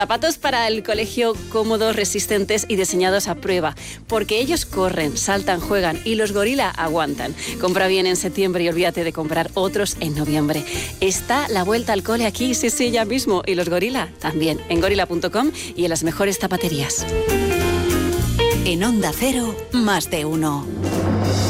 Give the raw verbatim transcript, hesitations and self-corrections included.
Zapatos para el colegio cómodos, resistentes y diseñados a prueba, porque ellos corren, saltan, juegan y los Gorila aguantan. Compra bien en septiembre y olvídate de comprar otros en noviembre. Está la vuelta al cole aquí, sí, sí, ya mismo. Y los Gorila también, en gorila punto com y en las mejores zapaterías. En Onda Cero, más de uno.